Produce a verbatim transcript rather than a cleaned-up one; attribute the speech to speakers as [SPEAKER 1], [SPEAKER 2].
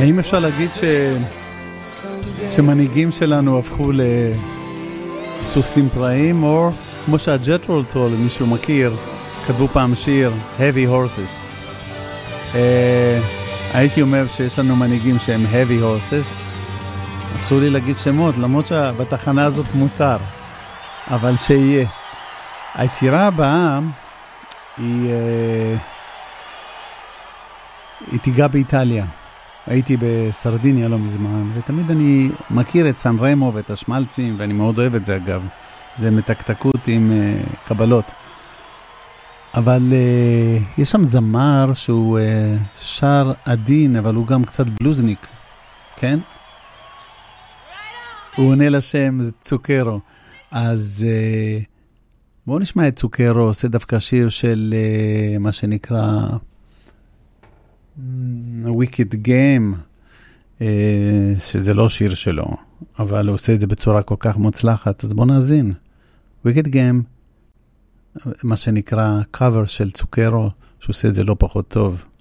[SPEAKER 1] האם אפשר להגיד ש... שמנהיגים שלנו הפכו לסוסים פראיים, או כמו שהג'טרול טול, מישהו מכיר, כתבו פעם שיר, Heavy Horses. Uh, הייתי אומר שיש לנו מנהיגים שהם Heavy Horses. אסור לי להגיד שמות, למרות שבתחנה הזאת מותר, אבל שיהיה. היצירה הבאה היא, uh, היא תיגע באיטליה. הייתי בסרדיניה לא מזמן, ותמיד אני מכיר את סן רמו ואת השמלצים, ואני מאוד אוהב את זה אגב. זה מתקתקות עם uh, קבלות. אבל uh, יש שם זמר שהוא uh, שר עדין, אבל הוא גם קצת בלוזניק, כן? הוא עונה לשם, זה צוקרו. אז uh, בואו נשמע את צוקרו, עושה דווקא שיר של uh, מה שנקרא um, Wicked Game, uh, שזה לא שיר שלו, אבל הוא עושה את זה בצורה כל כך מוצלחת, אז בואו נאזין. Wicked Game, מה שנקרא cover של צוקרו, שעושה את זה לא פחות טוב.